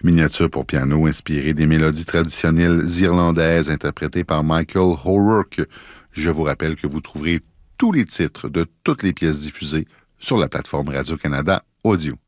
Miniature pour piano inspirée des mélodies traditionnelles irlandaises interprétées par Michael O'Rourke. Je vous rappelle que vous trouverez tous les titres de toutes les pièces diffusées sur la plateforme Radio-Canada Audio.